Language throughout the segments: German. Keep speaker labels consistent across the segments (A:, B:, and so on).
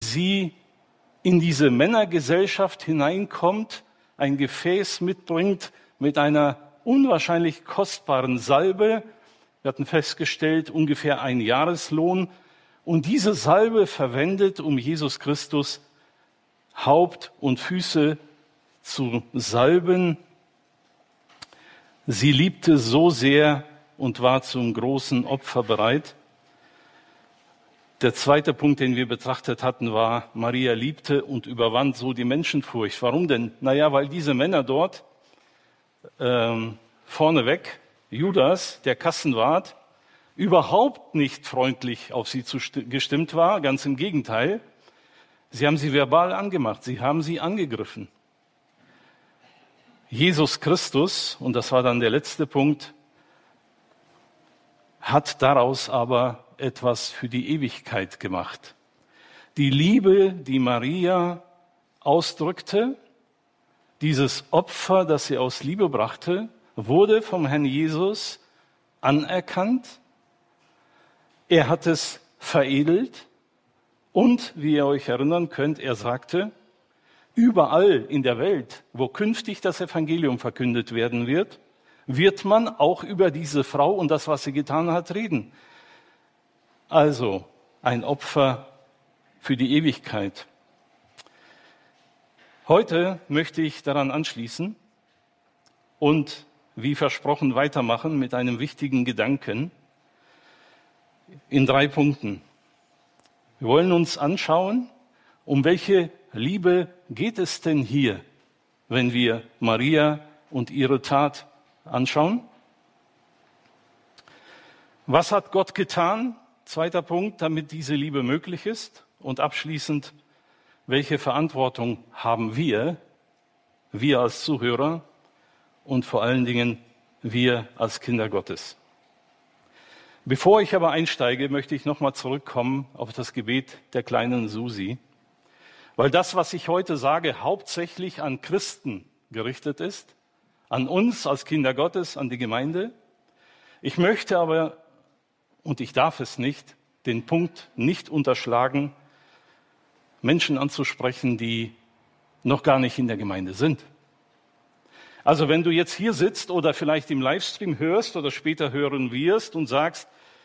A: sie in diese Männergesellschaft hineinkommt, ein Gefäß mitbringt mit einer unwahrscheinlich kostbaren Salbe. Wir hatten festgestellt, ungefähr ein Jahreslohn. Und diese Salbe verwendet, um Jesus Christus Haupt und Füße zu salben. Sie liebte so sehr und war zum großen Opfer bereit. Der zweite Punkt, den wir betrachtet hatten, war, Maria liebte und überwand so die Menschenfurcht. Warum denn? Naja, weil diese Männer dort vorneweg, Judas, der Kassenwart, überhaupt nicht freundlich auf sie gestimmt war, ganz im Gegenteil. Sie haben sie verbal angemacht, sie haben sie angegriffen. Jesus Christus, und das war dann der letzte Punkt, hat daraus aber etwas für die Ewigkeit gemacht. Die Liebe, die Maria ausdrückte, dieses Opfer, das sie aus Liebe brachte, wurde vom Herrn Jesus anerkannt. Er hat es veredelt und, wie ihr euch erinnern könnt, er sagte, überall in der Welt, wo künftig das Evangelium verkündet werden wird, wird man auch über diese Frau und das, was sie getan hat, reden. Also ein Opfer für die Ewigkeit. Heute möchte ich daran anschließen und, wie versprochen, weitermachen mit einem wichtigen Gedanken in 3 Punkten. Wir wollen uns anschauen, um welche Liebe geht es denn hier, wenn wir Maria und ihre Tat anschauen. Was hat Gott getan? 2. Punkt, damit diese Liebe möglich ist. Und abschließend, welche Verantwortung haben wir als Zuhörer und vor allen Dingen wir als Kinder Gottes? Bevor ich aber einsteige, möchte ich nochmal zurückkommen auf das Gebet der kleinen Susi, weil das, was ich heute sage, hauptsächlich an Christen gerichtet ist, an uns als Kinder Gottes, an die Gemeinde. Ich möchte aber, und ich darf es nicht, den Punkt nicht unterschlagen, Menschen anzusprechen, die noch gar nicht in der Gemeinde sind. Also wenn du jetzt hier sitzt oder vielleicht im Livestream hörst oder später hören wirst und sagst,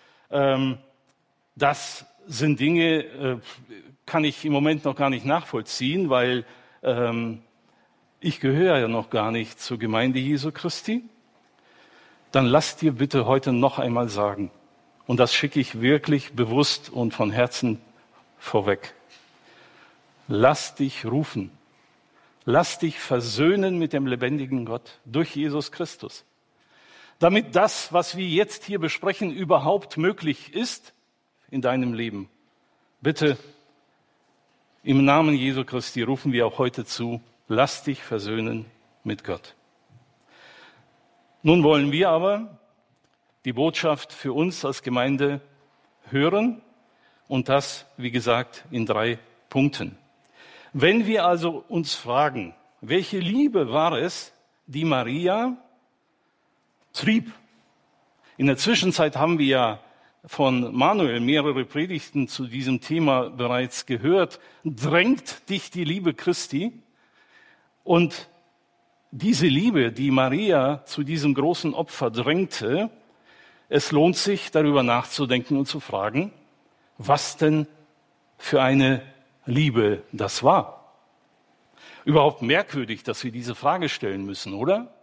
A: das sind Dinge, kann ich im Moment noch gar nicht nachvollziehen, weil ich gehöre ja noch gar nicht zur Gemeinde Jesu Christi, dann lass dir bitte heute noch einmal sagen, und das schicke ich wirklich bewusst und von Herzen vorweg, lass dich rufen, lass dich versöhnen mit dem lebendigen Gott durch Jesus Christus. Damit das, was wir jetzt hier besprechen, überhaupt möglich ist in deinem Leben. Bitte, im Namen Jesu Christi rufen wir auch heute zu, lass dich versöhnen mit Gott. Nun wollen wir aber die Botschaft für uns als Gemeinde hören und das, wie gesagt, in 3 Punkten. Wenn wir also uns fragen, welche Liebe war es, die Maria trieb? In der Zwischenzeit haben wir ja von Manuel mehrere Predigten zu diesem Thema bereits gehört. Drängt dich die Liebe Christi? Und diese Liebe, die Maria zu diesem großen Opfer drängte, es lohnt sich, darüber nachzudenken und zu fragen, was denn für eine Liebe das war. Überhaupt merkwürdig, dass wir diese Frage stellen müssen, oder?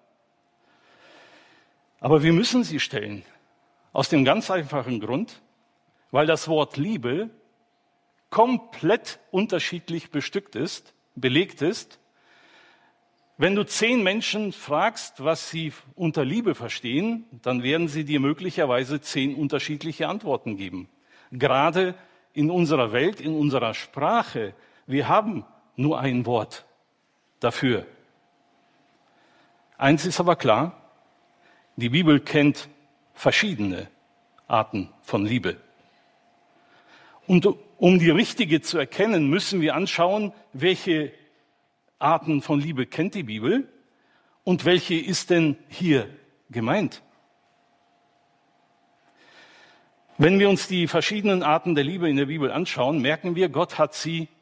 A: Aber wir müssen sie stellen. Aus dem ganz einfachen Grund, weil das Wort Liebe komplett unterschiedlich bestückt ist, belegt ist. Wenn du 10 Menschen fragst, was sie unter Liebe verstehen, dann werden sie dir möglicherweise 10 unterschiedliche Antworten geben. Gerade in unserer Welt, in unserer Sprache, wir haben nur ein Wort dafür. Eins ist aber klar, die Bibel kennt verschiedene Arten von Liebe. Und um die richtige zu erkennen, müssen wir anschauen, welche Arten von Liebe kennt die Bibel und welche ist denn hier gemeint? Wenn wir uns die verschiedenen Arten der Liebe in der Bibel anschauen, merken wir, Gott hat sie